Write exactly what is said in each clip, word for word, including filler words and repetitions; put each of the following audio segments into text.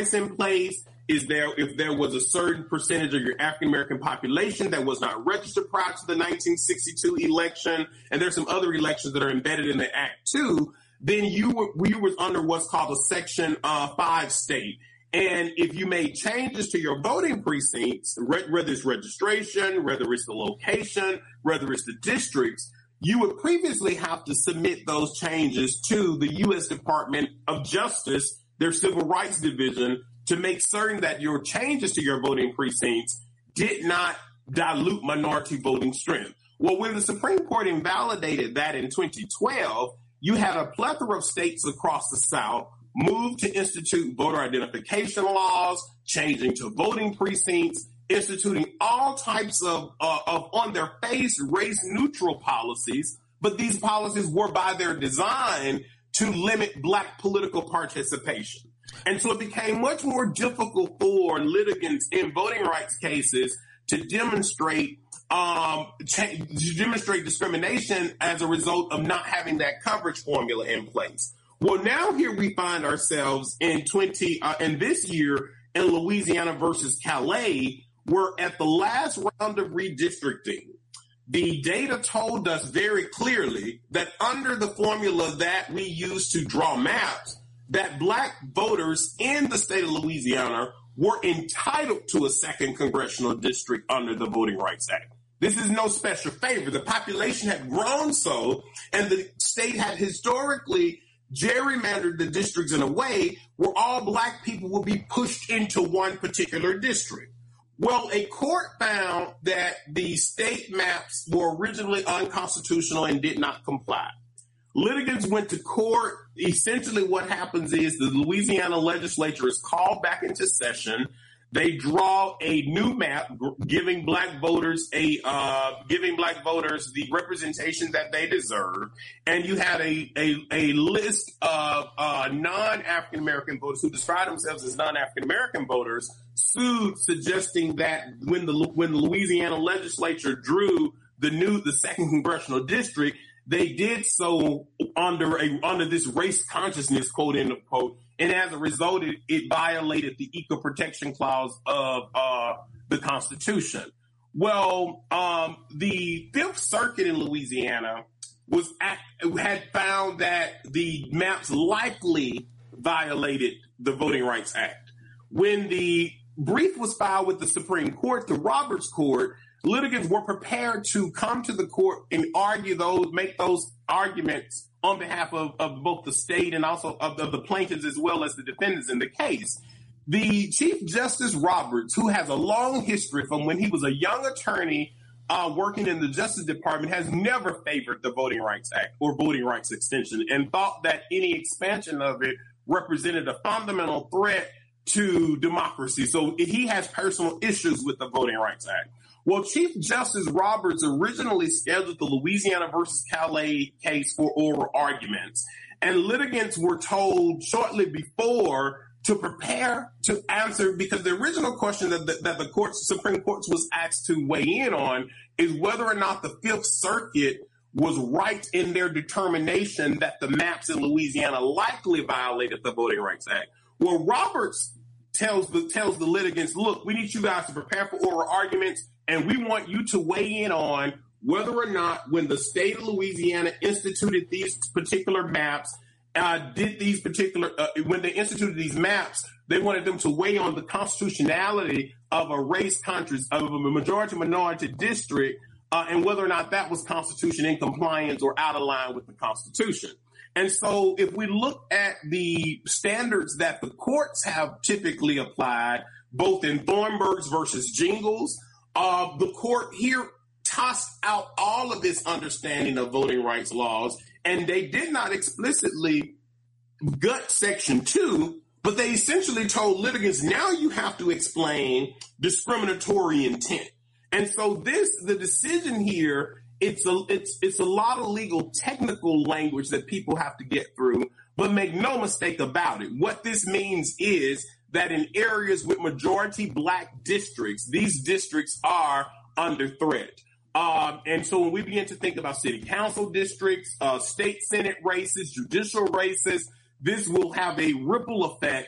in place? Is there, if there was a certain percentage of your African American population that was not registered prior to the nineteen sixty-two election, and there's some other elections that are embedded in the act too, then you were, you were under what's called a Section uh, five state. And if you made changes to your voting precincts, re- whether it's registration, whether it's the location, whether it's the districts, you would previously have to submit those changes to the U S Department of Justice, their Civil Rights Division, to make certain that your changes to your voting precincts did not dilute minority voting strength. Well, when the Supreme Court invalidated that in twenty twelve, you had a plethora of states across the South move to institute voter identification laws, changing to voting precincts, instituting all types of, uh, of on their face race-neutral policies, but these policies were by their design to limit Black political participation. And so it became much more difficult for litigants in voting rights cases to demonstrate um, to demonstrate discrimination as a result of not having that coverage formula in place. Well, now here we find ourselves in twenty uh, in this year in Louisiana versus Calais. We're at the last round of redistricting. The data told us very clearly that under the formula that we use to draw maps, that Black voters in the state of Louisiana were entitled to a second congressional district under the Voting Rights Act. This is no special favor. The population had grown so, and the state had historically gerrymandered the districts in a way where all Black people would be pushed into one particular district. Well, a court found that the state maps were originally unconstitutional and did not comply. Litigants went to court. Essentially what happens is the Louisiana legislature is called back into session. They draw a new map giving Black voters a uh, giving Black voters the representation that they deserve. And you had a, a, a list of uh, non-African American voters who describe themselves as non-African American voters sued, suggesting that when the when the Louisiana legislature drew the new the second congressional district, they did so under a under this race consciousness, quote unquote, and as a result, it, it violated the Equal Protection Clause of uh, the Constitution. Well, um, the Fifth Circuit in Louisiana was at, had found that the maps likely violated the Voting Rights Act. When the brief was filed with the Supreme Court, the Roberts Court, litigants were prepared to come to the court and argue those, make those arguments on behalf of, of both the state and also of, of the plaintiffs as well as the defendants in the case. The Chief Justice Roberts, who has a long history from when he was a young attorney uh, working in the Justice Department, has never favored the Voting Rights Act or voting rights extension and thought that any expansion of it represented a fundamental threat to democracy. So he has personal issues with the Voting Rights Act. Well, Chief Justice Roberts originally scheduled the Louisiana versus Calais case for oral arguments, and litigants were told shortly before to prepare to answer, because the original question that the, that the court, Supreme Court was asked to weigh in on is whether or not the Fifth Circuit was right in their determination that the maps in Louisiana likely violated the Voting Rights Act. Well, Roberts tells the tells the litigants, look, we need you guys to prepare for oral arguments, and we want you to weigh in on whether or not when the state of Louisiana instituted these particular maps, uh, did these particular, uh, when they instituted these maps, they wanted them to weigh on the constitutionality of a race country, of a majority minority district, uh, and whether or not that was constitution in compliance or out of line with the Constitution. And so if we look at the standards that the courts have typically applied, both in Thornburg's versus Jingles, uh, the court here tossed out all of this understanding of voting rights laws, and they did not explicitly gut Section two, but they essentially told litigants, now you have to explain discriminatory intent. And so this, the decision here, It's a it's it's a lot of legal technical language that people have to get through, but make no mistake about it. What this means is that in areas with majority Black districts, these districts are under threat. Um, and so when we begin to think about city council districts, uh, state senate races, judicial races, this will have a ripple effect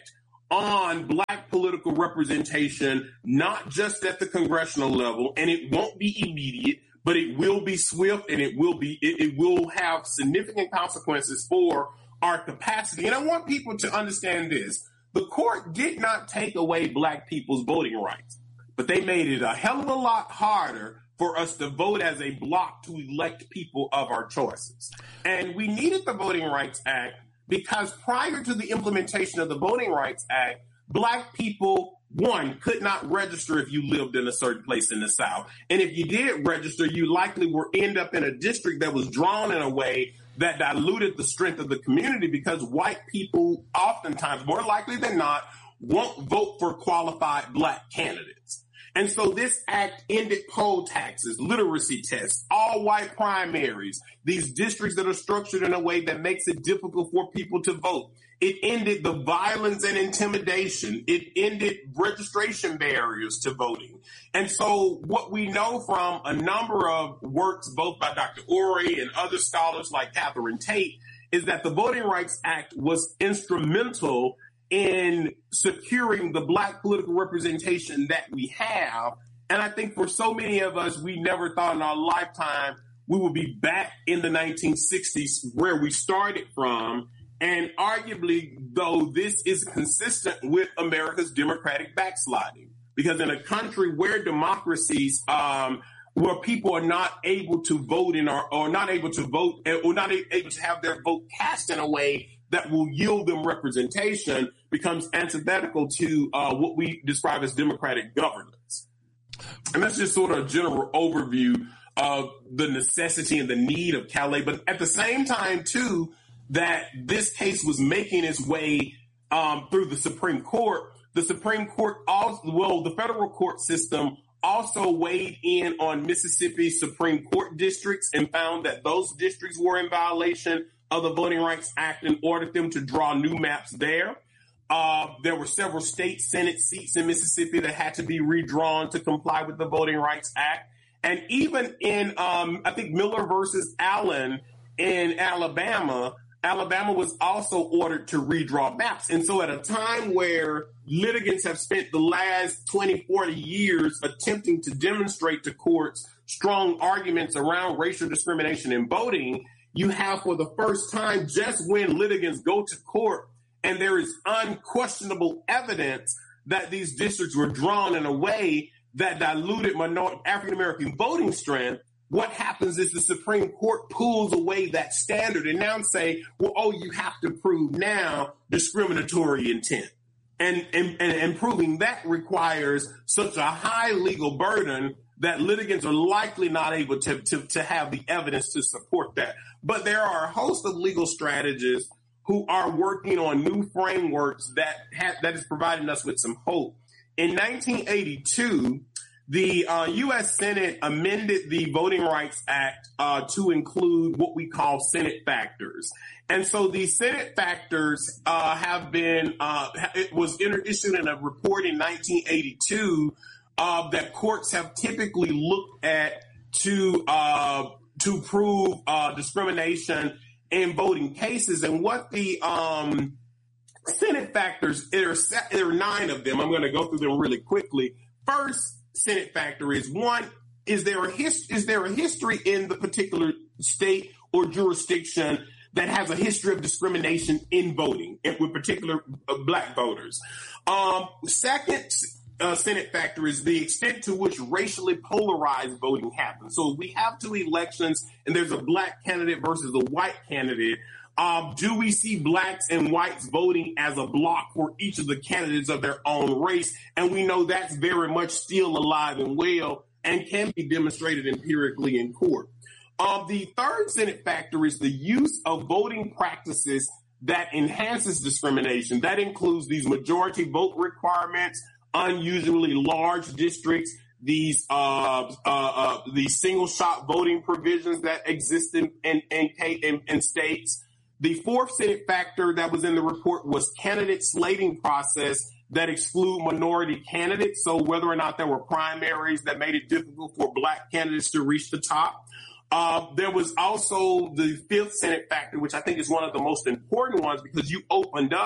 on black political representation, not just at the congressional level, and it won't be immediate, but it will be swift, and it will be it, it will have significant consequences for our capacity. And I want people to understand this. The court did not take away black people's voting rights, but they made it a hell of a lot harder for us to vote as a bloc to elect people of our choices. And we needed the Voting Rights Act because prior to the implementation of the Voting Rights Act, black people, one, could not register if you lived in a certain place in the South. And if you did register, you likely would end up in a district that was drawn in a way that diluted the strength of the community, because white people oftentimes, more likely than not, won't vote for qualified black candidates. And so this act ended poll taxes, literacy tests, all white primaries, these districts that are structured in a way that makes it difficult for people to vote. It ended the violence and intimidation. It ended registration barriers to voting. And so what we know from a number of works, both by Doctor Uri and other scholars like Catherine Tate, is that the Voting Rights Act was instrumental in securing the black political representation that we have. And I think for so many of us, we never thought in our lifetime we would be back in the nineteen sixties where we started from. And arguably, though, this is consistent with America's democratic backsliding, because in a country where democracies, um, where people are not able to vote in or, or not able to vote or not able to have their vote cast in a way that will yield them representation, becomes antithetical to uh, what we describe as democratic governance. And that's just sort of a general overview of the necessity and the need of Calais. But at the same time, too, that this case was making its way um, through the Supreme Court, the Supreme Court, also, well, the federal court system also weighed in on Mississippi Supreme Court districts and found that those districts were in violation of the Voting Rights Act and ordered them to draw new maps there. Uh, there were several state Senate seats in Mississippi that had to be redrawn to comply with the Voting Rights Act. And even in, um, I think, Miller versus Allen in Alabama, Alabama was also ordered to redraw maps. And so at a time where litigants have spent the last twenty, forty years attempting to demonstrate to courts strong arguments around racial discrimination in voting, you have for the first time, just when litigants go to court and there is unquestionable evidence that these districts were drawn in a way that diluted minor- African-American voting strength, what happens is the Supreme Court pulls away that standard and now say, well, oh, you have to prove now discriminatory intent. And, and, and proving that requires such a high legal burden that litigants are likely not able to, to, to have the evidence to support that. But there are a host of legal strategists who are working on new frameworks that ha- that is providing us with some hope. In nineteen eighty-two, the uh, U S Senate amended the Voting Rights Act uh, to include what we call Senate factors. And so these Senate factors uh, have been, uh, it was inter- issued in a report in nineteen eighty-two uh, that courts have typically looked at to uh, to prove uh, discrimination in voting cases. And what the um, Senate factors, there are, there are nine of them. I'm going to go through them really quickly. First Senate factor is, one, is there a his, is there a history in the particular state or jurisdiction that has a history of discrimination in voting, and with particular uh, black voters? Um, second uh, Senate factor is the extent to which racially polarized voting happens. So we have two elections and there's a black candidate versus a white candidate. Um, do we see blacks and whites voting as a block for each of the candidates of their own race? And we know that's very much still alive and well and can be demonstrated empirically in court. Um, the third Senate factor is the use of voting practices that enhances discrimination. That includes these majority vote requirements, unusually large districts, these uh, uh, uh, these single shot voting provisions that exist in, in, in, in, in states. The fourth Senate factor that was in the report was candidate slating process that exclude minority candidates. So whether or not there were primaries that made it difficult for black candidates to reach the top. Uh, there was also the fifth Senate factor, which I think is one of the most important ones, because you opened up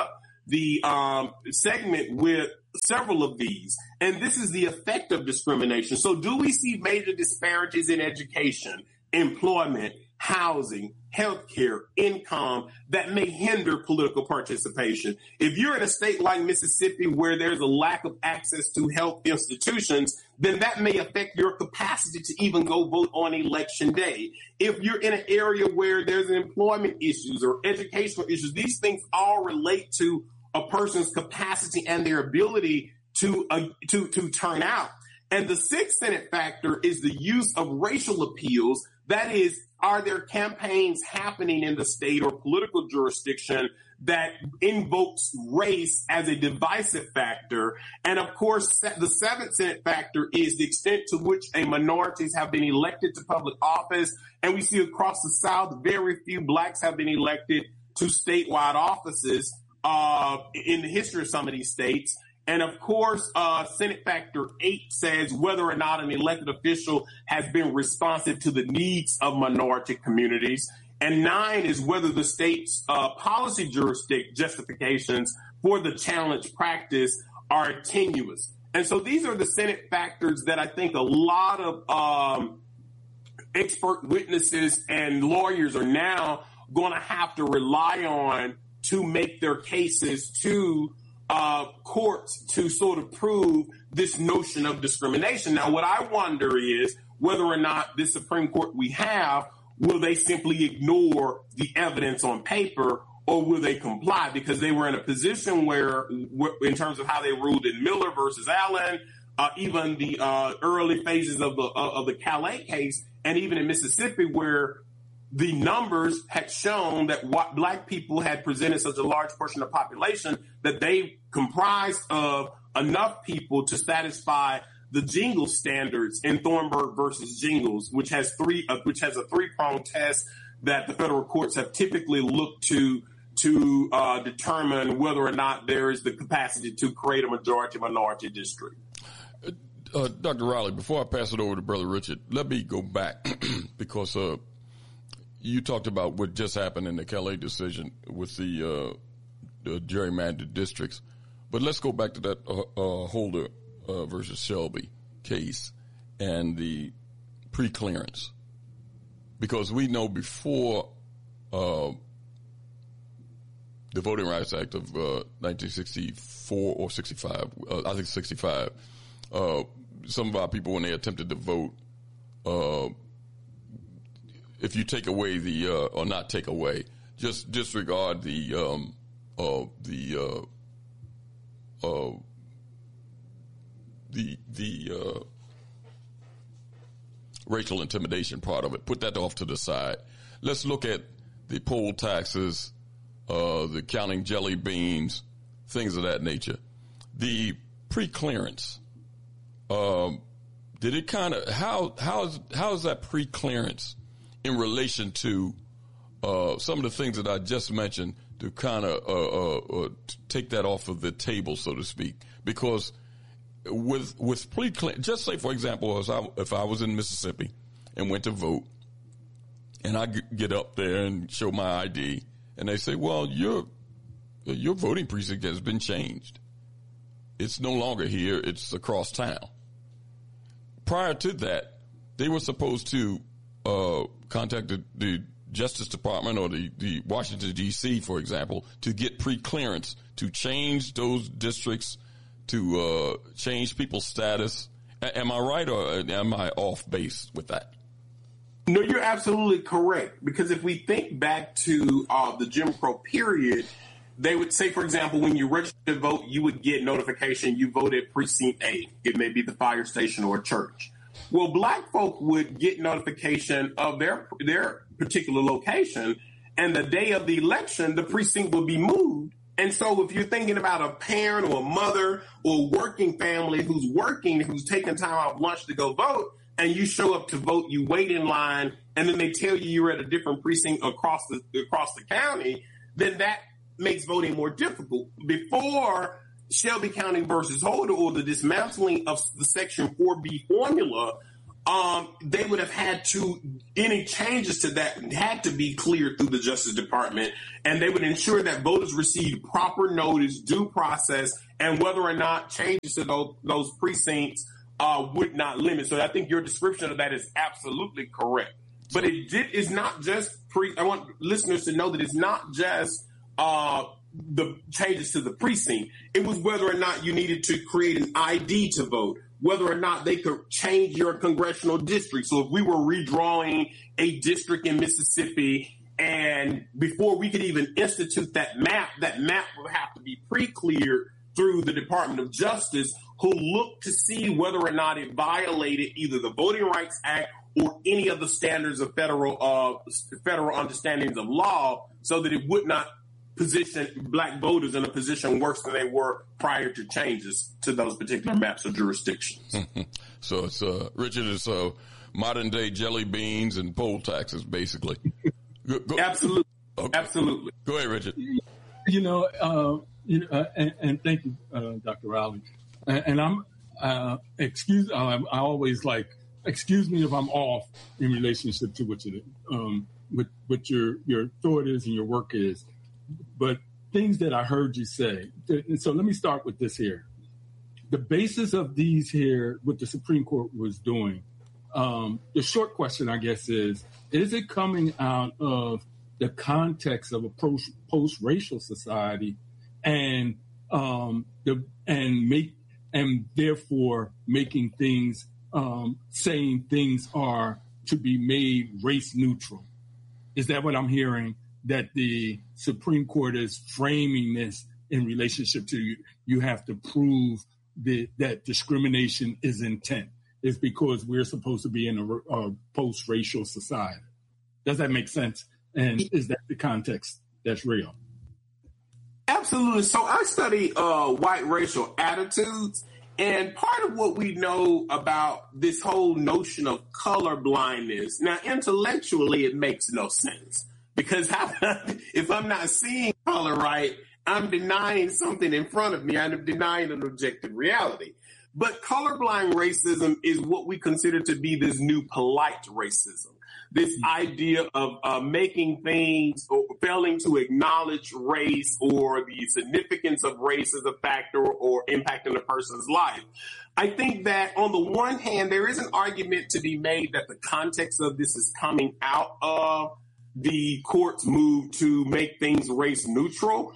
the um, segment with several of these. And this is the effect of discrimination. So do we see major disparities in education, employment, housing, healthcare, income that may hinder political participation? If you're in a state like Mississippi where there's a lack of access to health institutions, then that may affect your capacity to even go vote on election day. If you're in an area where there's employment issues or educational issues, these things all relate to a person's capacity and their ability to uh, to to turn out. And the sixth Senate factor is the use of racial appeals. That is, are there campaigns happening in the state or political jurisdiction that invokes race as a divisive factor? And of course, the seventh Senate factor is the extent to which a minorities have been elected to public office. And we see across the South, very few blacks have been elected to statewide offices uh, in the history of some of these states. And of course, uh, Senate Factor eight says whether or not an elected official has been responsive to the needs of minority communities. And nine is whether the state's uh, policy jurisdiction justifications for the challenge practice are tenuous. And so these are the Senate factors that I think a lot of um, expert witnesses and lawyers are now going to have to rely on to make their cases to Uh, courts to sort of prove this notion of discrimination. Now, what I wonder is whether or not this Supreme Court we have, will they simply ignore the evidence on paper, or will they comply? Because they were in a position where, in terms of how they ruled in Miller versus Allen, uh, even the uh, early phases of the uh, of the Calais case, and even in Mississippi, where the numbers had shown that what black people had presented such a large portion of the population that they comprised of enough people to satisfy the Jingles standards in Thornburg versus Jingles, which has three, uh, which has a three-pronged test that the federal courts have typically looked to to uh, determine whether or not there is the capacity to create a majority-minority district. Uh, uh, Doctor Riley, before I pass it over to Brother Richard, let me go back because uh, you talked about what just happened in the Calais decision with the, uh, the gerrymandered districts. But let's go back to that uh, uh, Holder uh, versus Shelby case and the pre-clearance. Because we know before uh, the Voting Rights Act of uh, nineteen sixty-four or sixty-five, uh, I think sixty-five, uh, some of our people, when they attempted to vote, uh, if you take away the, uh, or not take away, just disregard the, um, uh, the, uh, uh, the, the, uh, racial intimidation part of it. Put that off to the side. Let's look at the poll taxes, uh, the counting jelly beans, things of that nature. The pre-clearance, um, did it kind of, how, how is, how is that pre-clearance in relation to uh, some of the things that I just mentioned to kind of uh, uh, uh, take that off of the table, so to speak? Because with with plea, just say, for example, as I, if I was in Mississippi and went to vote, and I get up there and show my I D, and they say, well, your your voting precinct has been changed. It's no longer here. It's across town. Prior to that, they were supposed to uh, contact the, the Justice Department or the, the Washington, D C, for example, to get pre-clearance to change those districts, to uh, change people's status. A- am I right, or am I off base with that? No, you're absolutely correct. Because if we think back to uh, the Jim Crow period, they would say, for example, when you registered to vote, you would get notification you voted precinct A. It may be the fire station or a church. Well, black folk would get notification of their their particular location, and the day of the election, the precinct would be moved. And so if you're thinking about a parent or a mother or a working family who's working, who's taking time off lunch to go vote, and you show up to vote, you wait in line, and then they tell you you're at a different precinct across the across the county, then that makes voting more difficult. Before Shelby County versus Holder, or the dismantling of the Section four B formula, um, they would have had to, any changes to that had to be cleared through the Justice Department, and they would ensure that voters receive proper notice, due process, and whether or not changes to those, those precincts uh, would not limit. So I think your description of that is absolutely correct. But it did, is not just pre. I want listeners to know that it's not just uh, the changes to the precinct. It was whether or not you needed to create an I D to vote, whether or not they could change your congressional district. So if we were redrawing a district in Mississippi, and before we could even institute that map, that map would have to be pre-cleared through the Department of Justice, who looked to see whether or not it violated either the Voting Rights Act or any of the standards of federal uh, federal understandings of law, so that it would not position black voters in a position worse than they were prior to changes to those particular maps or jurisdictions. So it's uh, Richard, it's uh, modern day jelly beans and poll taxes, basically. Go, go. Absolutely, okay. Absolutely. Go ahead, Richard. You know, uh, you know, uh, and, and thank you, uh, Doctor Rowley. And, and I'm uh, excuse. Uh, I always like. Excuse me if I'm off in relationship to what you, um, what, what your your thought is and your work is, but things that I heard you say. So let me start with this here. The basis of these here, what the Supreme Court was doing, um, the short question, I guess, is, is it coming out of the context of a post, post-racial society and um, the and make and therefore making things Um, saying things are to be made race neutral? Is that what I'm hearing? That the Supreme Court is framing this in relationship to you, you have to prove the, that discrimination is intent. It's because we're supposed to be in a, a post-racial society. Does that make sense? And is that the context that's real? Absolutely. So I study uh, white racial attitudes. And part of what we know about this whole notion of color blindness, now intellectually it makes no sense, because how, if I'm not seeing color right, I'm denying something in front of me. I'm denying an objective reality. But colorblind racism is what we consider to be this new polite racism. This idea of uh, making things or failing to acknowledge race or the significance of race as a factor or impacting a person's life. I think that on the one hand, there is an argument to be made that the context of this is coming out of the court's move to make things race neutral.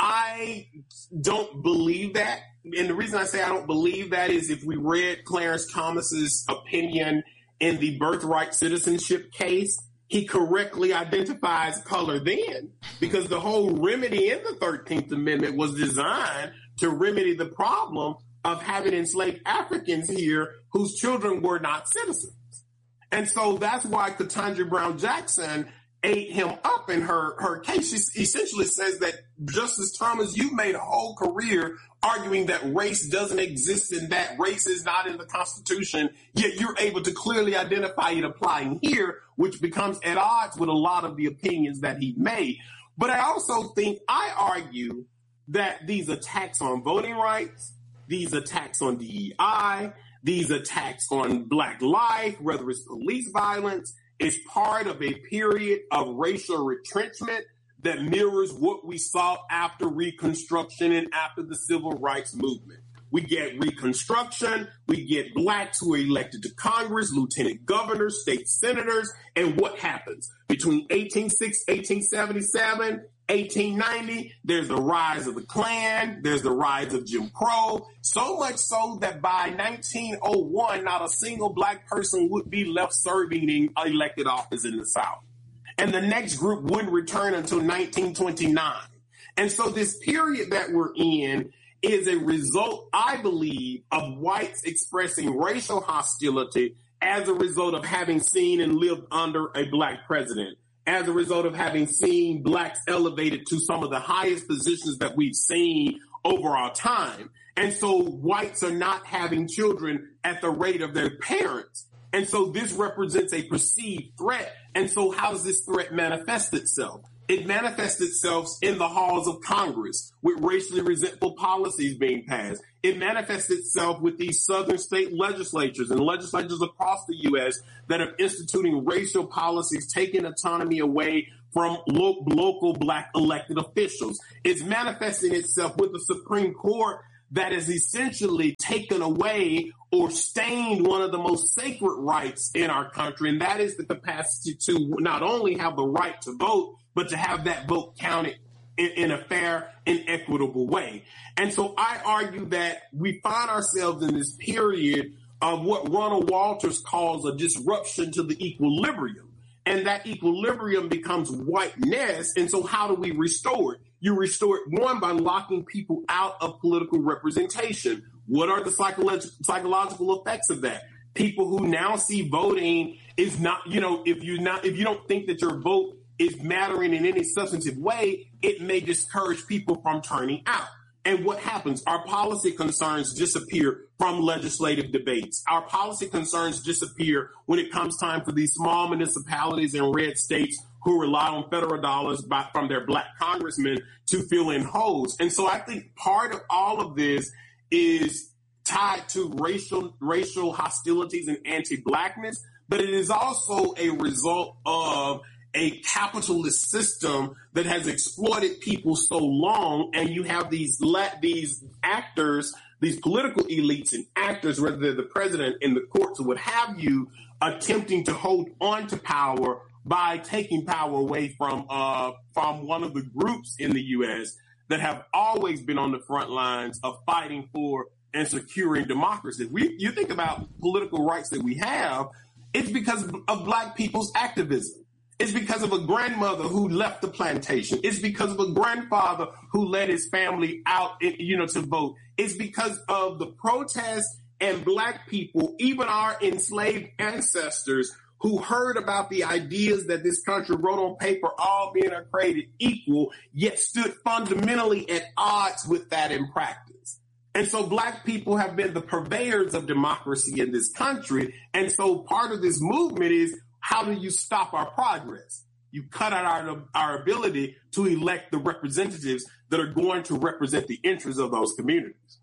I don't believe that. And the reason I say I don't believe that is if we read Clarence Thomas's opinion in the birthright citizenship case, he correctly identifies color then, because the whole remedy in the thirteenth Amendment was designed to remedy the problem of having enslaved Africans here whose children were not citizens. And so that's why Ketanji Brown Jackson ate him up in her, her case. She essentially says that, Justice Thomas, you've made a whole career arguing that race doesn't exist and that race is not in the Constitution, yet you're able to clearly identify it applying here, which becomes at odds with a lot of the opinions that he made. But I also think, I argue that these attacks on voting rights, these attacks on D E I, these attacks on Black life, whether it's police violence, is part of a period of racial retrenchment that mirrors what we saw after Reconstruction and after the Civil Rights Movement. We get Reconstruction, we get blacks who are elected to Congress, lieutenant governors, state senators, and what happens? Between eighteen seventy-seven, eighteen ninety, there's the rise of the Klan, there's the rise of Jim Crow, so much so that by nineteen oh one, not a single black person would be left serving in elected office in the South. And the next group wouldn't return until nineteen twenty-nine. And so this period that we're in is a result, I believe, of whites expressing racial hostility as a result of having seen and lived under a black president, as a result of having seen blacks elevated to some of the highest positions that we've seen over our time. And so whites are not having children at the rate of their parents. And so this represents a perceived threat. And so how does this threat manifest itself? It manifests itself in the halls of Congress with racially resentful policies being passed. It manifests itself with these southern state legislatures and legislatures across the U S that are instituting racial policies, taking autonomy away from lo- local black elected officials. It's manifesting itself with the Supreme Court that has essentially taken away or stained one of the most sacred rights in our country, and that is the capacity to not only have the right to vote, but to have that vote counted in, in a fair and equitable way. And so I argue that we find ourselves in this period of what Ronald Walters calls a disruption to the equilibrium. And that equilibrium becomes whiteness. And so how do we restore it? You restore it, one, by locking people out of political representation. What are the psychological psychological effects of that? People who now see voting is not, you know, if you not if you don't think that your vote is mattering in any substantive way, it may discourage people from turning out. And what happens? Our policy concerns disappear from legislative debates. Our policy concerns disappear when it comes time for these small municipalities and red states who rely on federal dollars by, from their black congressmen to fill in holes. And so I think part of all of this is tied to racial racial hostilities and anti-blackness, but it is also a result of a capitalist system that has exploited people so long, and you have these le- these actors, these political elites and actors, whether they're the president and the courts or what have you, attempting to hold on to power by taking power away from uh, from one of the groups in the U S that have always been on the front lines of fighting for and securing democracy. We, you think about political rights that we have, it's because of black people's activism. It's because of a grandmother who left the plantation. It's because of a grandfather who led his family out, you know, to vote. It's because of the protests and black people, even our enslaved ancestors, who heard about the ideas that this country wrote on paper, all being created equal, yet stood fundamentally at odds with that in practice. And so black people have been the purveyors of democracy in this country. And so part of this movement is, how do you stop our progress? You cut out our, our ability to elect the representatives that are going to represent the interests of those communities.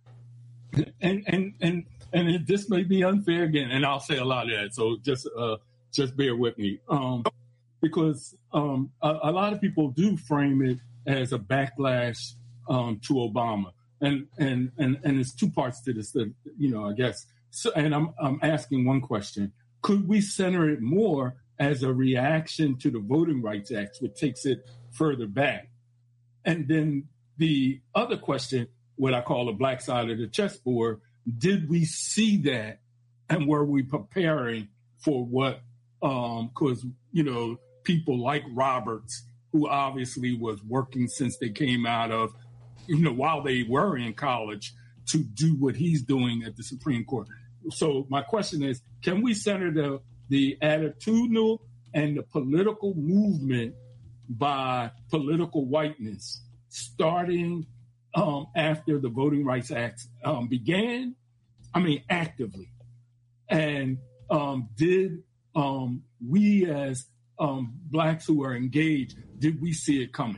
And and and and it, this may be unfair again, and I'll say a lot of that. So just uh, just bear with me, um, because um, a, a lot of people do frame it as a backlash um, to Obama, and and and and there's two parts to this. That, you know, I guess. So, and I'm I'm asking one question. Could we center it more as a reaction to the Voting Rights Act, which takes it further back? And then the other question, what I call the black side of the chessboard, did we see that, and were we preparing for what, because, um, you know, people like Roberts, who obviously was working since they came out of, you know, while they were in college, to do what he's doing at the Supreme Court. So my question is, can we center the, the attitudinal and the political movement by political whiteness starting um, after the Voting Rights Act um, began? I mean, actively. And um, did um, we as um, blacks who are engaged, did we see it coming?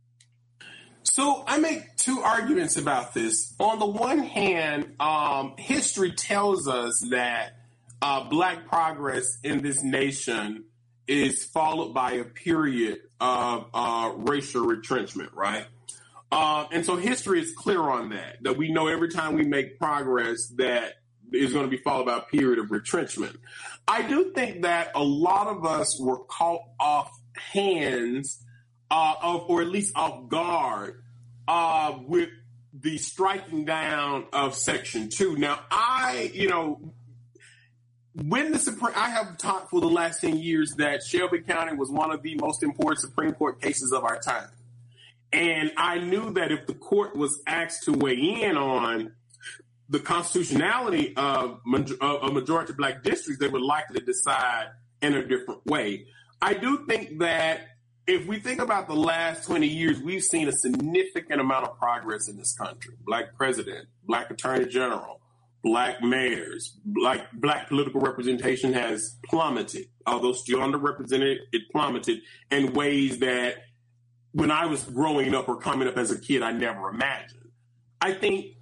So I make two arguments about this. On the one hand, um, history tells us that uh, black progress in this nation is followed by a period of uh, racial retrenchment, right? Uh, and so history is clear on that, that we know every time we make progress that is going to be followed by a period of retrenchment. I do think that a lot of us were caught off hands Uh, of, or at least off guard uh, with the striking down of Section two. Now, I, you know, when the Supreme, I have taught for the last ten years that Shelby County was one of the most important Supreme Court cases of our time. And I knew that if the court was asked to weigh in on the constitutionality of a majority black districts, they were likely to decide in a different way. I do think that if we think about the last twenty years, we've seen a significant amount of progress in this country. Black president, black attorney general, black mayors, black, black political representation has plummeted. Although still underrepresented, it plummeted in ways that when I was growing up or coming up as a kid, I never imagined. I think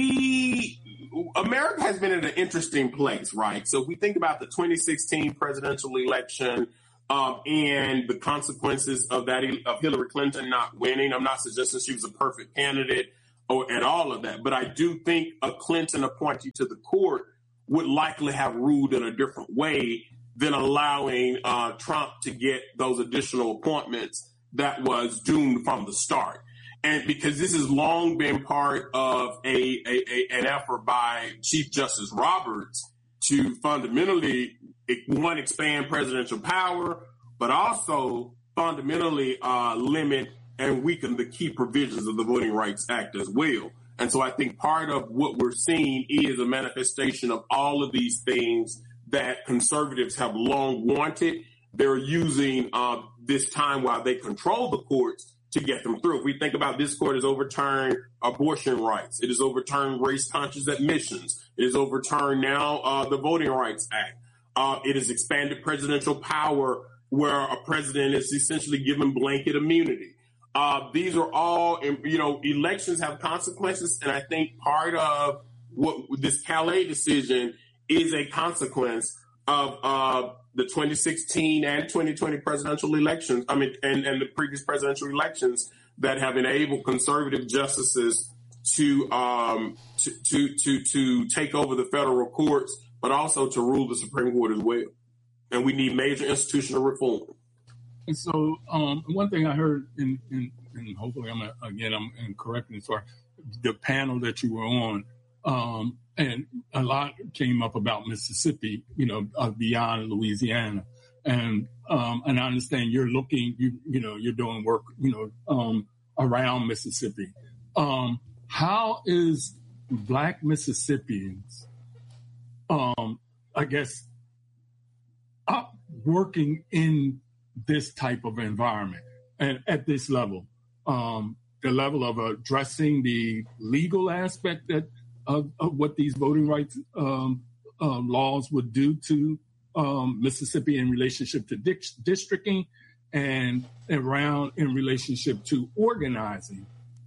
we, America has been in an interesting place, right? So if we think about the twenty sixteen presidential election um, and the consequences of that, of Hillary Clinton not winning, I'm not suggesting she was a perfect candidate or at all of that, but I do think a Clinton appointee to the court would likely have ruled in a different way than allowing uh, Trump to get those additional appointments that was doomed from the start. And because this has long been part of a, a, a an effort by Chief Justice Roberts to fundamentally, one, expand presidential power, but also fundamentally uh, limit and weaken the key provisions of the Voting Rights Act as well. And so I think part of what we're seeing is a manifestation of all of these things that conservatives have long wanted. They're using uh, this time while they control the courts to get them through. If we think about this court has overturned abortion rights, it has overturned race-conscious admissions, it has overturned now uh, the Voting Rights Act. Uh, it has expanded presidential power where a president is essentially given blanket immunity. Uh, these are all, you know, elections have consequences, and I think part of what this Calais decision is a consequence of uh, the twenty sixteen and twenty twenty presidential elections, I mean, and, and the previous presidential elections that have enabled conservative justices to, um, to, to, to, to take over the federal courts, but also to rule the Supreme Court as well. And we need major institutional reform. And so um, one thing I heard, in, in, and hopefully I'm a, again I'm correcting this, for the panel that you were on, um, and a lot came up about Mississippi, you know, uh, beyond Louisiana, and um, and I understand you're looking, you you know, you're doing work, you know, um, around Mississippi. Um, how is Black Mississippians, um, I guess, up working in this type of environment and at this level, um, the level of addressing the legal aspect that of, of what these voting rights um, uh, laws would do to um, Mississippi in relationship to di- districting and around in relationship to organizing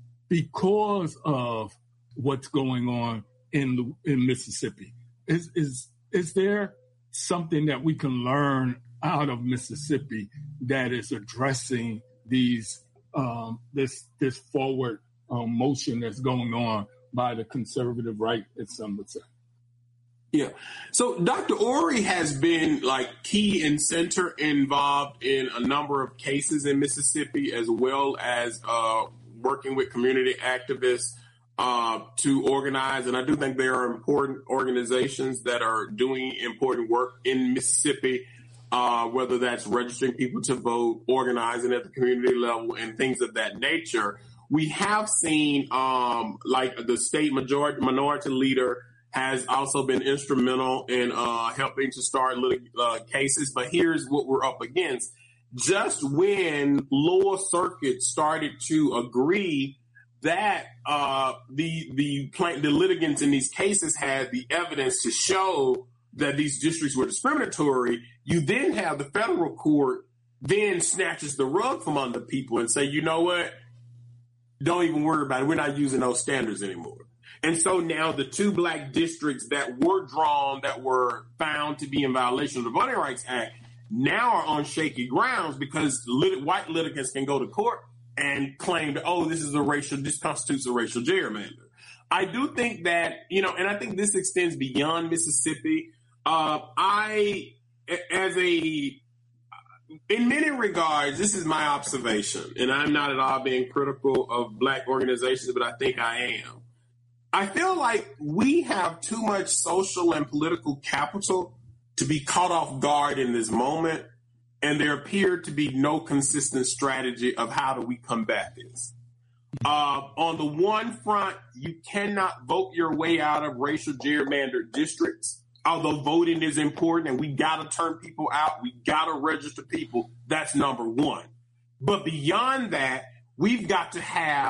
because of what's going on in the, in Mississippi. Is is is there something that we can learn out of Mississippi that is addressing these um, this this forward um, motion that's going on by the conservative right, as some would say? Yeah. So Doctor Ori has been like key and center involved in a number of cases in Mississippi, as well as uh, working with community activists uh, to organize. And I do think there are important organizations that are doing important work in Mississippi, uh, whether that's registering people to vote, organizing at the community level, and things of that nature. We have seen um, like the state majority minority leader has also been instrumental in uh, helping to start lit- uh, cases. But here's what we're up against. Just when lower circuits started to agree that uh, the the the litigants in these cases had the evidence to show that these districts were discriminatory, you then have the federal court then snatches the rug from under people and say, you know what? Don't even worry about it. We're not using those standards anymore. And so now the two black districts that were drawn, that were found to be in violation of the Voting Rights Act, now are on shaky grounds because lit- white litigants can go to court and claim that, oh, this is a racial, this constitutes a racial gerrymander. I do think that, you know, and I think this extends beyond Mississippi. Uh, I, as a, in many regards, this is my observation, and I'm not at all being critical of black organizations, but I think I am. I feel like we have too much social and political capital to be caught off guard in this moment, and there appeared to be no consistent strategy of how do we combat this. Uh, on the one front, you cannot vote your way out of racial gerrymandered districts. Although voting is important and we got to turn people out, we got to register people, that's number one. But beyond that, we've got to have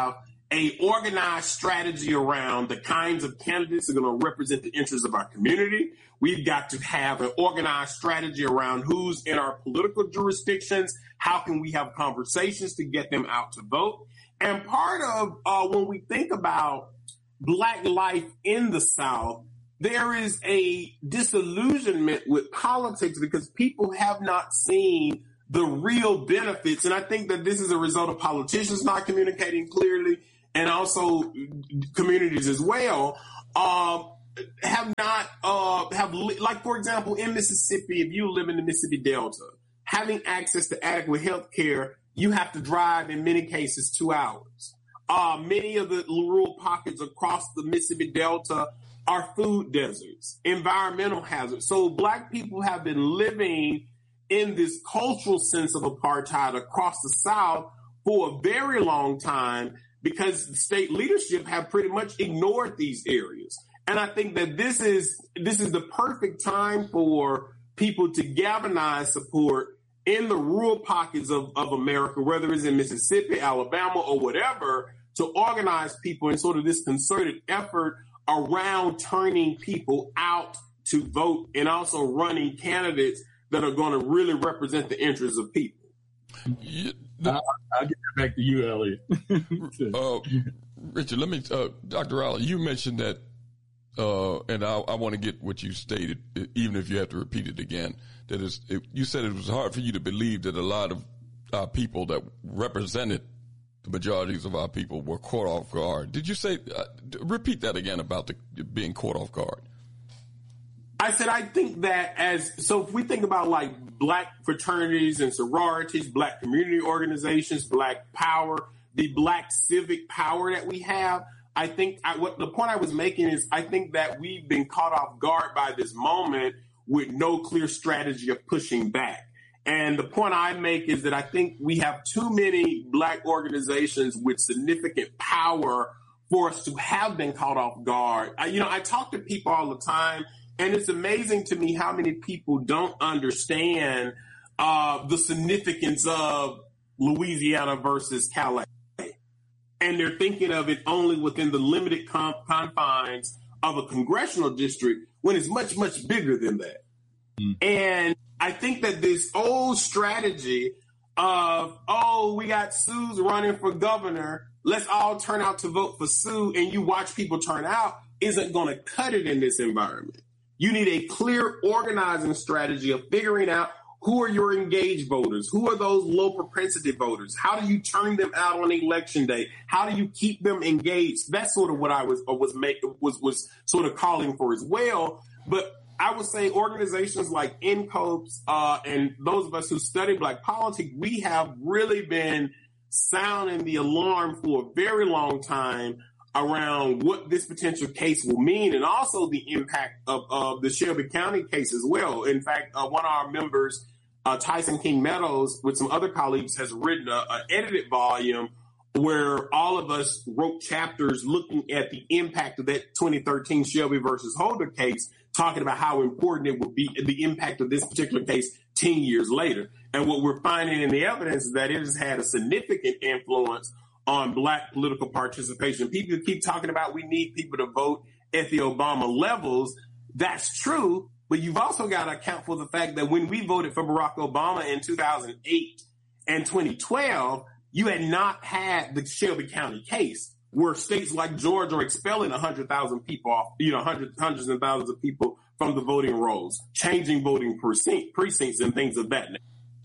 a organized strategy around the kinds of candidates that are going to represent the interests of our community. We've got to have an organized strategy around who's in our political jurisdictions. How can we have conversations to get them out to vote? And part of uh, when we think about Black life in the South, there is a disillusionment with politics because people have not seen the real benefits. And I think that this is a result of politicians not communicating clearly, and also communities as well, uh, have not, uh, have li- like, for example, in Mississippi, if you live in the Mississippi Delta, having access to adequate health care, you have to drive, in many cases, two hours. Uh, many of the rural pockets across the Mississippi Delta are food deserts, environmental hazards. So Black people have been living in this cultural sense of apartheid across the South for a very long time because the state leadership have pretty much ignored these areas. And I think that this is this is the perfect time for people to galvanize support in the rural pockets of, of America, whether it's in Mississippi, Alabama, or whatever, to organize people in sort of this concerted effort around turning people out to vote and also running candidates that are going to really represent the interests of people. Yeah, I'll, I'll get back to you, Elliot. uh, Richard, let me, uh, Doctor Rowley, you mentioned that, uh, and I, I want to get what you stated, even if you have to repeat it again, that is, it, you said it was hard for you to believe that a lot of our people that represented the majorities of our people were caught off guard. Did you say, uh, repeat that again about the being caught off guard? I said, I think that as, so if we think about like Black fraternities and sororities, Black community organizations, Black power, the Black civic power that we have, I think I, what the point I was making is I think that we've been caught off guard by this moment with no clear strategy of pushing back. And the point I make is that I think we have too many Black organizations with significant power for us to have been caught off guard. I, you know, I talk to people all the time, and it's amazing to me how many people don't understand uh, the significance of Louisiana versus Calais. And they're thinking of it only within the limited com- confines of a congressional district when it's much, much bigger than that. Mm. And I think that this old strategy of, oh, we got Sue's running for governor, let's all turn out to vote for Sue, and you watch people turn out, isn't going to cut it in this environment. You need a clear organizing strategy of figuring out who are your engaged voters, who are those low propensity voters, how do you turn them out on election day, how do you keep them engaged? That's sort of what I was was make, was was sort of calling for as well. But I would say organizations like N C O P S uh, and those of us who study Black politics, we have really been sounding the alarm for a very long time around what this potential case will mean, and also the impact of, of the Shelby County case as well. In fact, uh, one of our members, uh, Tyson King Meadows, with some other colleagues, has written an edited volume where all of us wrote chapters looking at the impact of that twenty thirteen Shelby versus Holder case, talking about how important it would be, the impact of this particular case ten years later. And what we're finding in the evidence is that it has had a significant influence on Black political participation. People keep talking about we need people to vote at the Obama levels. That's true, but you've also got to account for the fact that when we voted for Barack Obama in two thousand eight and twenty twelve, you had not had the Shelby County case where states like Georgia are expelling one hundred thousand people off, you know, hundreds, hundreds and thousands of people from the voting rolls, changing voting precinct, precincts and things of that nature.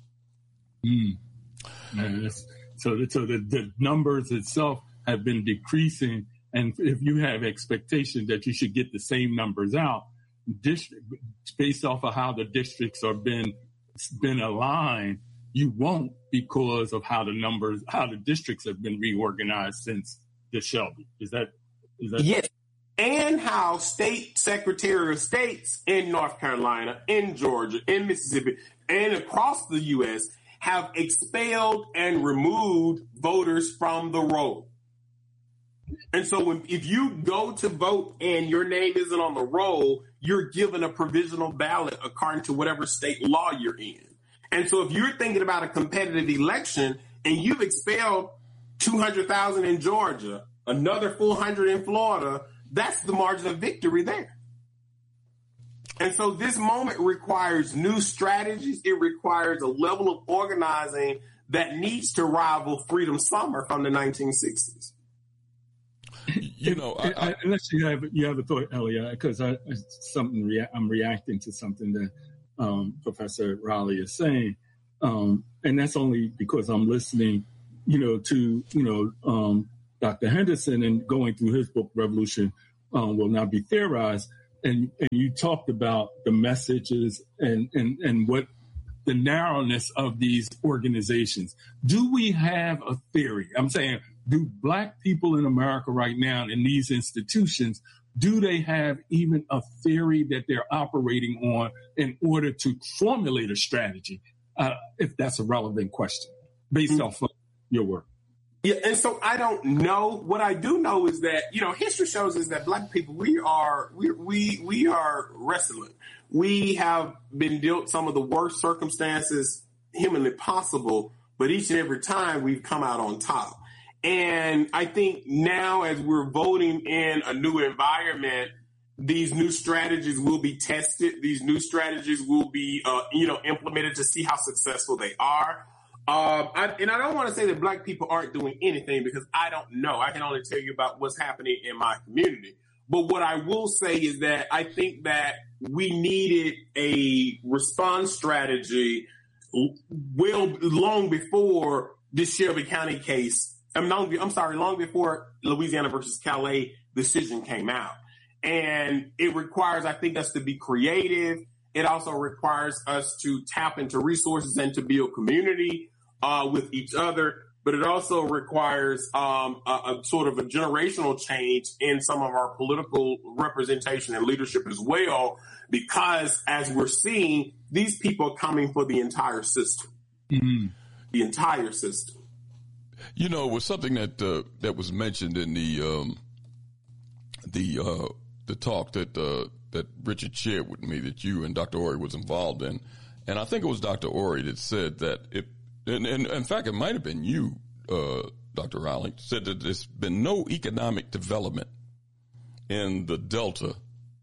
Mm. Man, So, so the, the numbers itself have been decreasing, and if you have expectation that you should get the same numbers out, district, based off of how the districts are been been aligned, you won't because of how the numbers, how the districts have been reorganized since the Shelby. Is that? Is that? Yes, and how state secretary of states in North Carolina, in Georgia, in Mississippi, and across the U S have expelled and removed voters from the roll. And so when, if you go to vote and your name isn't on the roll, you're given a provisional ballot according to whatever state law you're in. And so if you're thinking about a competitive election and you've expelled two hundred thousand in Georgia another full hundred in Florida, that's the margin of victory there. And so this moment requires new strategies. It requires a level of organizing that needs to rival Freedom Summer from the nineteen sixties. You know, I, I, unless you have you have a thought, Elliot, because I something rea- I'm reacting to something that um, Professor Rowley is saying, um, and that's only because I'm listening, you know, to you know um, Doctor Henderson and going through his book Revolution um, Will Not Be Theorized. And, and you talked about the messages and, and, and what the narrowness of these organizations. Do we have a theory? I'm saying, do Black people in America right now in these institutions, do they have even a theory that they're operating on in order to formulate a strategy? Uh, if that's a relevant question based mm-hmm. off of your work. Yeah, and so I don't know. What I do know is that, you know, history shows us that Black people, we are we we we are wrestling. We have been dealt some of the worst circumstances humanly possible, but each and every time we've come out on top. And I think now as we're voting in a new environment, these new strategies will be tested. These new strategies will be, uh, you know, implemented to see how successful they are. Um, I, and I don't want to say that Black people aren't doing anything because I don't know. I can only tell you about what's happening in my community. But what I will say is that I think that we needed a response strategy well long before this Shelby County case. I'm, long, I'm sorry, long before Louisiana versus Calais decision came out. And it requires, I think, us to be creative. It also requires us to tap into resources and to build community uh, with each other. But it also requires um, a, a sort of a generational change in some of our political representation and leadership as well, because as we're seeing, these people are coming for the entire system, mm-hmm. the entire system. You know, it was something that uh, that was mentioned in the um, the uh, the talk that uh, that Richard shared with me that you and Doctor Ori was involved in, and I think it was Doctor Ori that said that it. And, and in fact, it might have been you, uh, Doctor Rowley, said that there's been no economic development in the Delta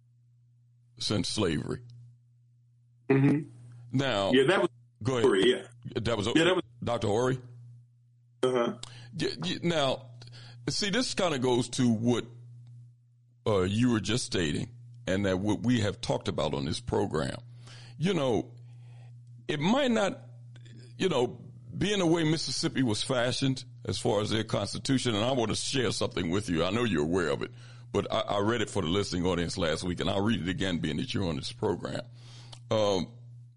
since slavery. Mm-hmm. Now, yeah, that was go ahead. Ori, yeah, that was yeah, that was Doctor Ori. Uh-huh. Yeah, yeah, now, see, this kind of goes to what uh, you were just stating, and that what we have talked about on this program. You know, it might not, you know. Being the way Mississippi was fashioned as far as their constitution, and I want to share something with you. I know you're aware of it, but I, I read it for the listening audience last week, and I'll read it again being that you're on this program. Um,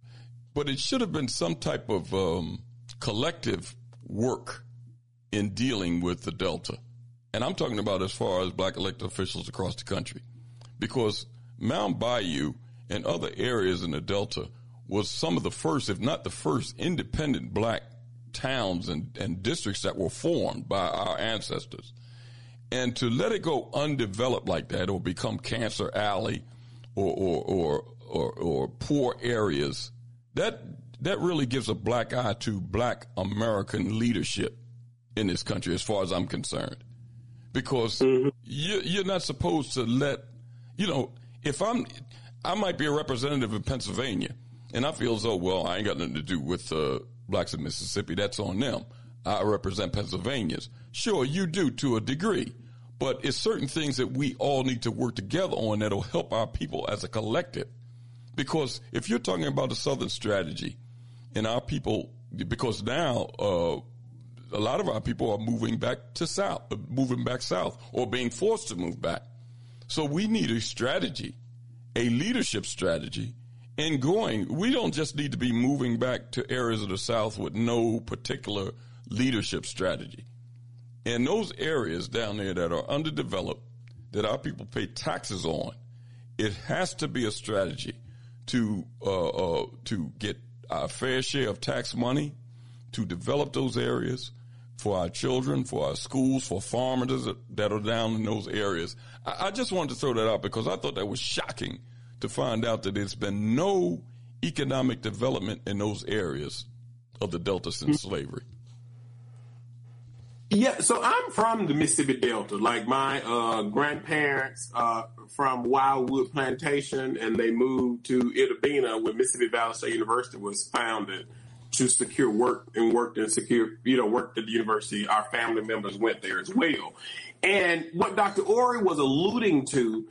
but it should have been some type of um, collective work in dealing with the Delta. And I'm talking about as far as Black elected officials across the country, because Mound Bayou and other areas in the Delta was some of the first, if not the first, independent Black towns and, and districts that were formed by our ancestors. And to let it go undeveloped like that or become Cancer Alley or or or or, or poor areas, that that really gives a black eye to Black American leadership in this country as far as I'm concerned. Because mm-hmm. you, you're not supposed to let, you know, if I'm, I might be a representative in Pennsylvania and I feel as though, well, I ain't got nothing to do with uh, Blacks in Mississippi. That's on them. I represent Pennsylvanians. Sure, you do to a degree, but it's certain things that we all need to work together on that'll help our people as a collective. Because if you're talking about a Southern strategy and our people, because now uh, a lot of our people are moving back to South, moving back South or being forced to move back. So we need a strategy, a leadership strategy. And going, we don't just need to be moving back to areas of the South with no particular leadership strategy. And those areas down there that are underdeveloped, that our people pay taxes on, it has to be a strategy to uh, uh, to get our fair share of tax money, to develop those areas for our children, for our schools, for farmers that are down in those areas. I, I just wanted to throw that out because I thought that was shocking to find out that there's been no economic development in those areas of the Delta since slavery. Yeah, so I'm from the Mississippi Delta. Like my uh, grandparents uh, from Wildwood Plantation, and they moved to Itta Bena, where Mississippi Valley State University was founded, to secure work and worked and secure, you know, worked at the university. Our family members went there as well. And what Doctor Ori was alluding to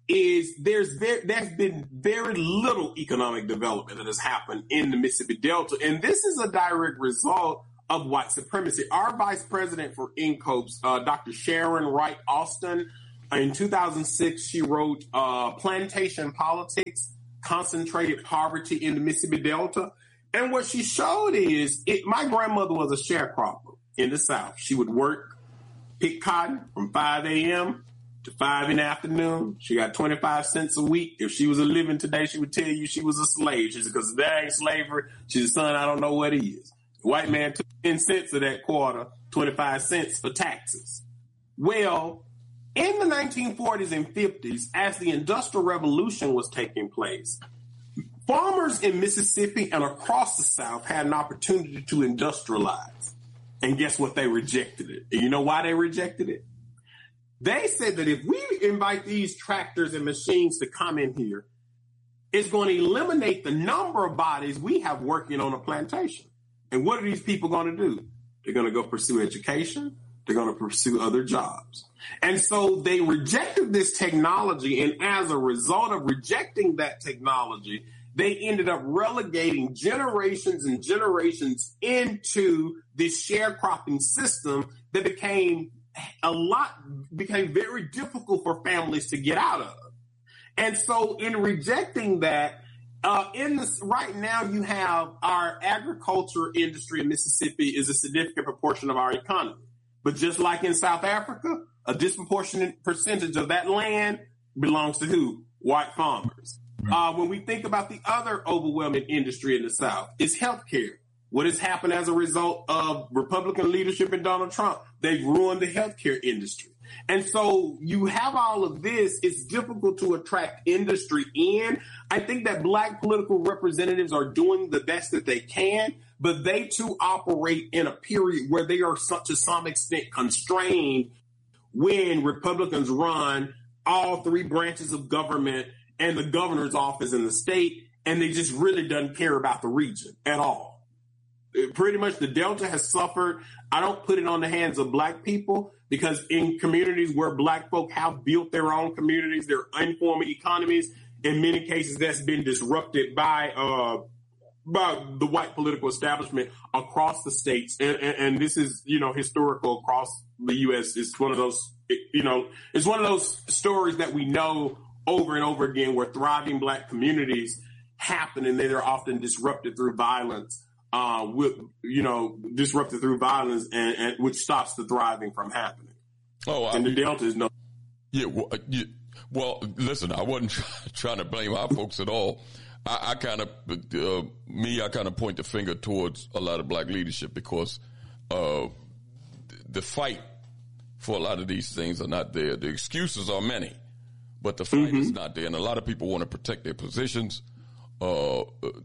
is there's very, there's been very little economic development that has happened in the Mississippi Delta, and this is a direct result of white supremacy. Our vice president for N C O P E S, uh, Doctor Sharon Wright Austin, in two thousand six, she wrote uh, Plantation Politics, Concentrated Poverty in the Mississippi Delta. And what she showed is, it, my grandmother was a sharecropper in the South. She would work, pick cotton from five a.m. to five in the afternoon. She got twenty-five cents a week. If she was a living today, she would tell you she was a slave. She said, because that ain't slavery. She's a son, I don't know what he is. The white man took ten cents of that quarter, twenty-five cents for taxes. Well, in the nineteen forties and fifties, as the Industrial Revolution was taking place, farmers in Mississippi and across the South had an opportunity to industrialize. And guess what? They rejected it. And you know why they rejected it? They said that if we invite these tractors and machines to come in here, it's going to eliminate the number of bodies we have working on a plantation. And what are these people going to do? They're going to go pursue education. They're going to pursue other jobs. And so they rejected this technology. And as a result of rejecting that technology, they ended up relegating generations and generations into this sharecropping system that became a lot, became very difficult for families to get out of. And so in rejecting that, Uh, in this right now, you have our agriculture industry in Mississippi is a significant proportion of our economy. But just like in South Africa, a disproportionate percentage of that land belongs to who? White farmers. Uh, when we think about the other overwhelming industry in the South, it's healthcare. What has happened as a result of Republican leadership and Donald Trump? They've ruined the healthcare industry. And so you have all of this. It's difficult to attract industry in. I think that black political representatives are doing the best that they can, but they too operate in a period where they are to some extent constrained when Republicans run all three branches of government and the governor's office in the state, and they just really doesn't care about the region at all. Pretty much the Delta has suffered. I don't put it on the hands of black people, because in communities where black folk have built their own communities, their informal economies, in many cases that's been disrupted by uh, by the white political establishment across the states. And, and, and this is, you know, historical across the U S. It's one of those, you know, it's one of those stories that we know over and over again where thriving black communities happen, and they are often disrupted through violence. Uh, with, you know, disrupted through violence, and, and which stops the thriving from happening. Oh, and I, the Delta is no. Yeah, well, you, well, listen, I wasn't try, trying to blame our folks at all. I, I kind of, uh, me, I kind of point the finger towards a lot of black leadership, because uh, the fight for a lot of these things are not there. The excuses are many, but the fight mm-hmm. is not there, and a lot of people want to protect their positions. Uh,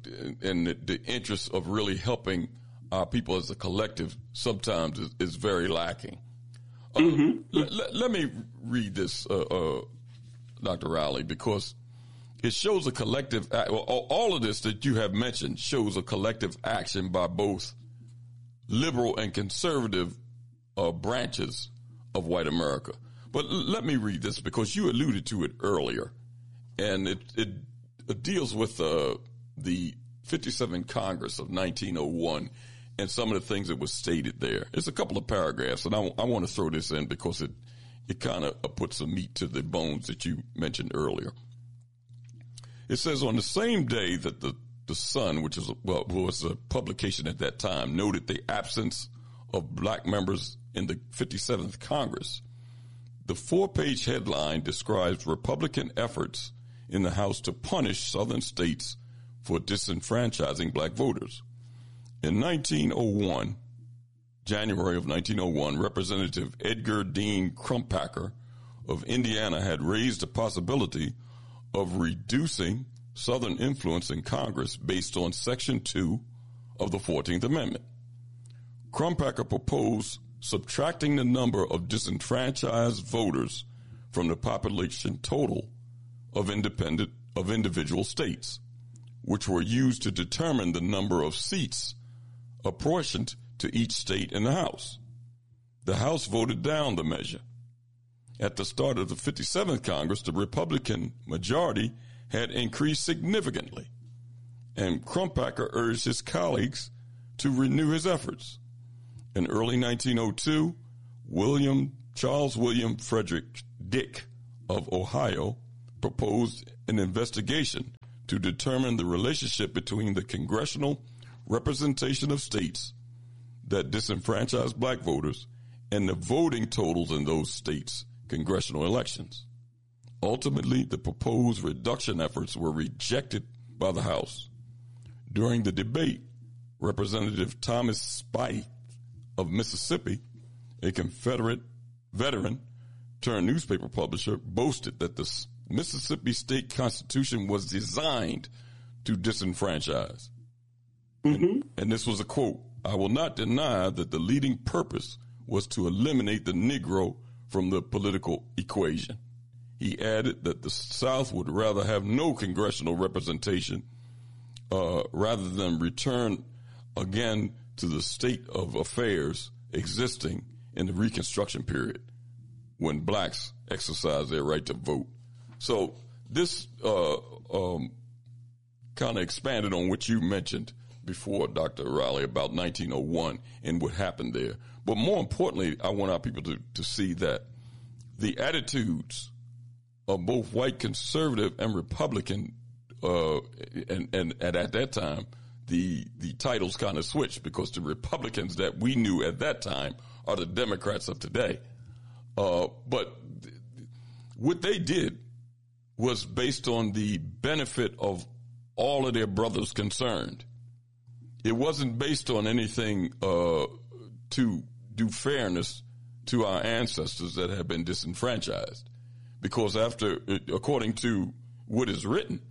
and the, the interest of really helping our people as a collective sometimes is, is very lacking. Uh, mm-hmm. l- l- let me read this, uh, uh, Doctor Riley, because it shows a collective, act- well, all of this that you have mentioned shows a collective action by both liberal and conservative uh, branches of white America. But l- let me read this, because you alluded to it earlier, and it, it It deals with uh, the fifty-seventh Congress of nineteen oh one and some of the things that was stated there. It's a couple of paragraphs, and I, w- I want to throw this in because it it kind of puts some meat to the bones that you mentioned earlier. It says, on the same day that the, the Sun, which is a, well, was a publication at that time, noted the absence of black members in the fifty-seventh Congress, the four-page headline describes Republican efforts in the House to punish Southern states for disenfranchising black voters. In nineteen oh one, January of nineteen oh one, Representative Edgar Dean Crumpacker of Indiana had raised the possibility of reducing Southern influence in Congress based on Section two of the fourteenth Amendment. Crumpacker proposed subtracting the number of disenfranchised voters from the population total of independent of individual states, which were used to determine the number of seats apportioned to each state in the House. The House voted down the measure. At the start of the fifty-seventh Congress, the Republican majority had increased significantly, and Crumpacker urged his colleagues to renew his efforts. In early nineteen oh two, William Charles William Frederick Dick of Ohio proposed an investigation to determine the relationship between the congressional representation of states that disenfranchise black voters and the voting totals in those states' congressional elections. Ultimately, the proposed reduction efforts were rejected by the House. During the debate, Representative Thomas Spite of Mississippi, a Confederate veteran turned newspaper publisher, boasted that the Mississippi state constitution was designed to disenfranchise. Mm-hmm. And, and this was a quote, "I will not deny that the leading purpose was to eliminate the Negro from the political equation." He added that the South would rather have no congressional representation uh, rather than return again to the state of affairs existing in the Reconstruction period when blacks exercised their right to vote. So this uh, um, kind of expanded on what you mentioned before, Doctor Riley, about nineteen oh one and what happened there. But more importantly, I want our people to, to see that the attitudes of both white conservative and Republican, uh, and, and, and at that time, the the titles kind of switched because the Republicans that we knew at that time are the Democrats of today. Uh, but th- what they did was based on the benefit of all of their brothers concerned. It wasn't based on anything uh, to do fairness to our ancestors that have been disenfranchised. Because after, according to what is written,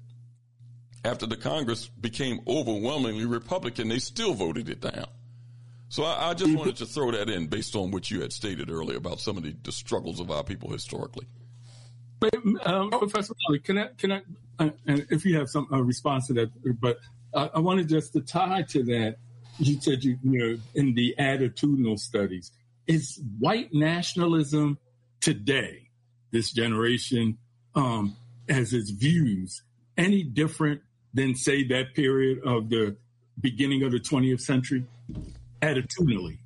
after the Congress became overwhelmingly Republican, they still voted it down. So I, I just wanted to throw that in based on what you had stated earlier about some of the, the struggles of our people historically. But, um, Professor Riley, can I, can I, uh, and if you have some uh, response to that, but uh, I wanted just to tie to that. You said you, you know, in the attitudinal studies, is white nationalism today, this generation, um, as its views, any different than, say, that period of the beginning of the twentieth century, attitudinally?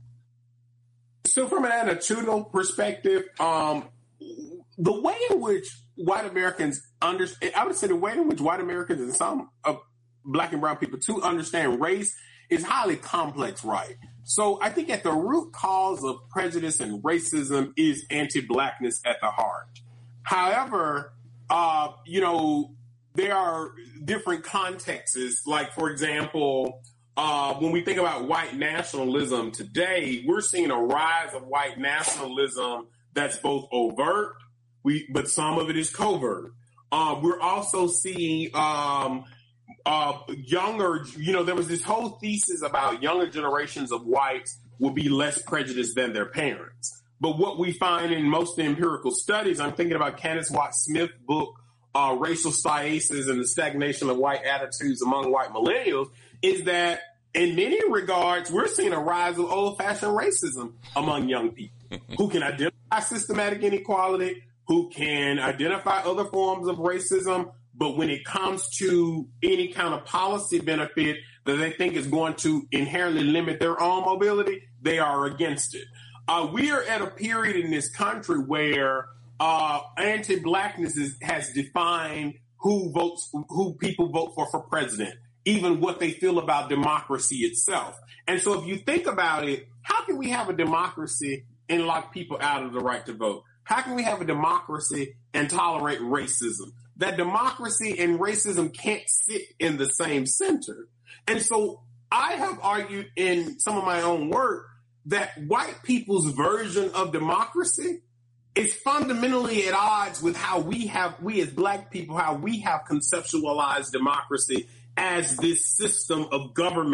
So from an attitudinal perspective, um, the way in which white Americans understand, I would say the way in which white Americans and some of black and brown people to understand race is highly complex, right? So I think at the root cause of prejudice and racism is anti-blackness at the heart. However, uh, you know, there are different contexts. Like, for example, uh, when we think about white nationalism today, we're seeing a rise of white nationalism that's both overt, we, but some of it is covert. Uh, we're also seeing um, uh, younger, you know, there was this whole thesis about younger generations of whites will be less prejudiced than their parents. But what we find in most empirical studies, I'm thinking about Candace Watts Smith's book, uh, Racial Stasis and the Stagnation of White Attitudes Among White Millennials, is that in many regards, we're seeing a rise of old-fashioned racism among young people who can identify systematic inequality, who can identify other forms of racism, but when it comes to any kind of policy benefit that they think is going to inherently limit their own mobility, they are against it. Uh, we are at a period in this country where uh, anti-blackness is, has defined who votes, who people vote for for president, even what they feel about democracy itself. And so if you think about it, how can we have a democracy and lock people out of the right to vote? How can we have a democracy and tolerate racism? That democracy and racism can't sit in the same center. And so I have argued in some of my own work that white people's version of democracy is fundamentally at odds with how we have, we as black people, how we have conceptualized democracy as this system of government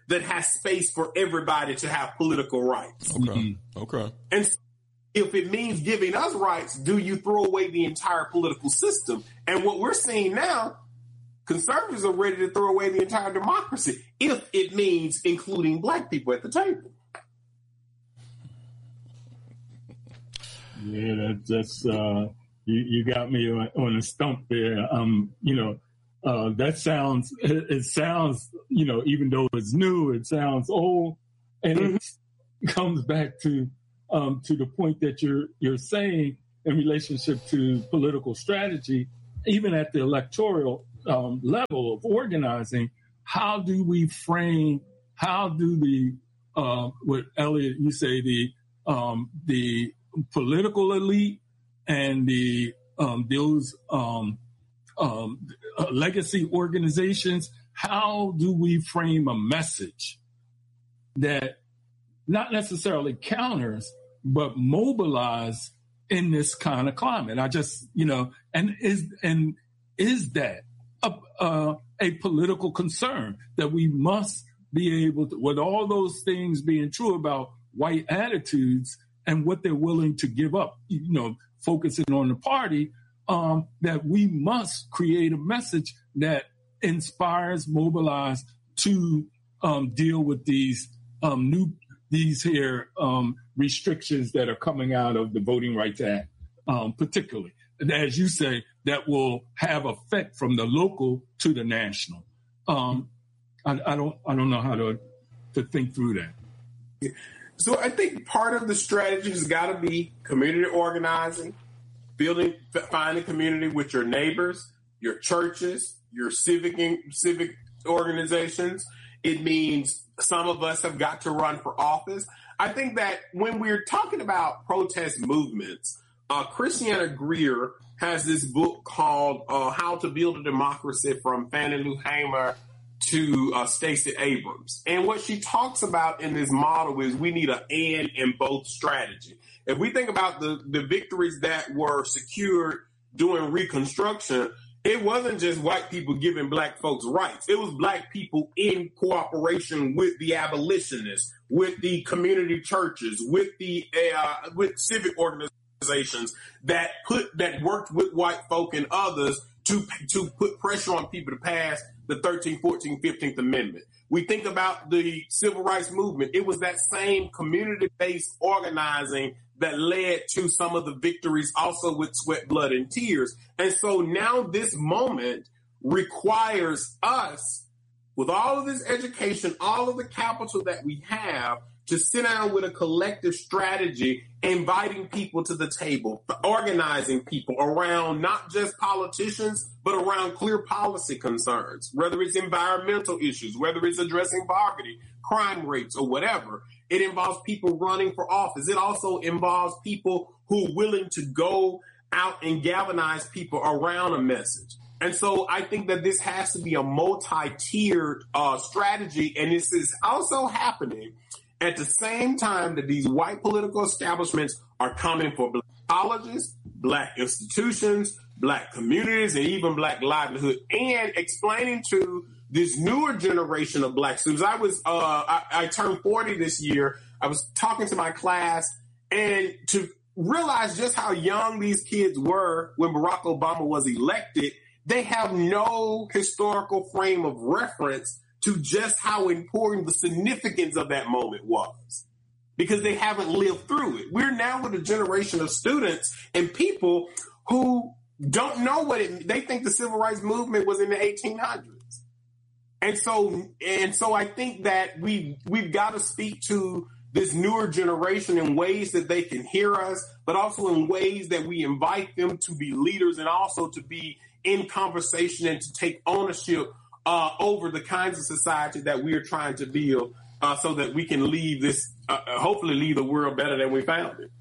that has space for everybody to have political rights. Okay. Mm-hmm. Okay. And so if it means giving us rights, do you throw away the entire political system? And what we're seeing now, conservatives are ready to throw away the entire democracy if it means including black people at the table. Yeah, that, that's uh, you, you got me on, on a stump there. Um, you know, uh, that sounds it, it sounds you know, even though it's new, it sounds old, and mm-hmm. it comes back to um, to the point that you're you're saying in relationship to political strategy, even at the electoral um, level of organizing. How do we frame? How do the uh, what Elliot you say the um, the political elite and the um, those um, um, uh, legacy organizations, how do we frame a message that not necessarily counters, but mobilize in this kind of climate? I just, you know, and is and is that a, uh, a political concern that we must be able to, with all those things being true about white attitudes and what they're willing to give up, you know, focusing on the party, um, that we must create a message that inspires, mobilize to um, deal with these um, new, these here um, restrictions that are coming out of the Voting Rights Act, um, particularly. And as you say, that will have effect from the local to the national. Um, I, I don't, I don't know how to to think through that. Yeah. So I think part of the strategy has got to be community organizing, building, finding community with your neighbors, your churches, your civic civic organizations. It means some of us have got to run for office. I think that when we're talking about protest movements, uh, Christiana Greer has this book called uh, How to Build a Democracy from Fannie Lou Hamer to uh, Stacey Abrams. And what she talks about in this model is we need an and and both strategy. If we think about the, the victories that were secured during Reconstruction, it wasn't just white people giving black folks rights. It was black people in cooperation with the abolitionists, with the community churches, with the uh, with civic organizations that put that worked with white folk and others to to put pressure on people to pass the thirteenth, fourteenth, fifteenth Amendment. We think about the civil rights movement. It was that same community-based organizing that led to some of the victories also with sweat, blood, and tears. And so now this moment requires us, with all of this education, all of the capital that we have, to sit down with a collective strategy, inviting people to the table, organizing people around not just politicians, but around clear policy concerns, whether it's environmental issues, whether it's addressing poverty, crime rates, or whatever. It involves people running for office. It also involves people who are willing to go out and galvanize people around a message. And so I think that this has to be a multi-tiered uh, strategy, and this is also happening at the same time that these white political establishments are coming for black colleges, black institutions, black communities, and even black livelihood, and explaining to this newer generation of black students. I was, uh, I, I turned forty this year. I was talking to my class, and to realize just how young these kids were when Barack Obama was elected, they have no historical frame of reference to just how important the significance of that moment was, because they haven't lived through it. We're now with a generation of students and people who don't know what it, they think the civil rights movement was in the eighteen hundreds. And so, and so I think that we, we've got to speak to this newer generation in ways that they can hear us, but also in ways that we invite them to be leaders and also to be in conversation and to take ownership Uh, over the kinds of society that we are trying to build, uh, so that we can leave this, uh, hopefully leave the world better than we found it.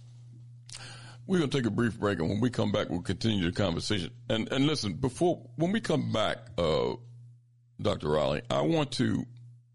We're going to take a brief break, and when we come back, we'll continue the conversation. And and listen, before, when we come back, uh, Doctor Riley, I want to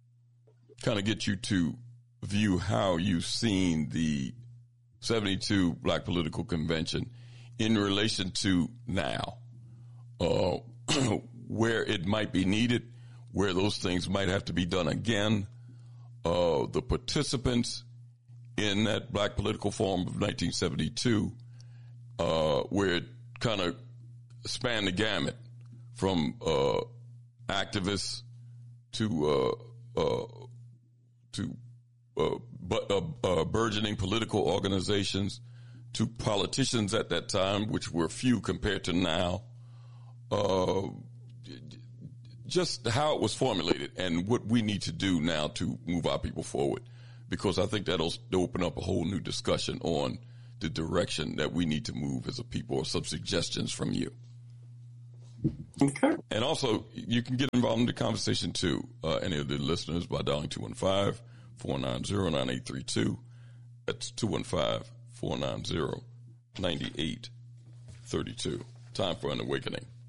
kind of get you to view how you've seen the seventy-two Black Political Convention in relation to now. Uh, where it might be needed, where those things might have to be done again, uh, the participants in that Black Political Forum of nineteen seventy-two, uh, where it kind of spanned the gamut from uh, activists to uh, uh, to uh, but, uh, uh, burgeoning political organizations, to politicians at that time, which were few compared to now. Uh, just how it was formulated and what we need to do now to move our people forward, because I think that'll open up a whole new discussion on the direction that we need to move as a people, or some suggestions from you. Okay. And also, you can get involved in the conversation too, uh, any of the listeners, by dialing two one five, four nine zero, nine eight three two. That's two one five, four nine zero, nine eight three two. Time for an awakening.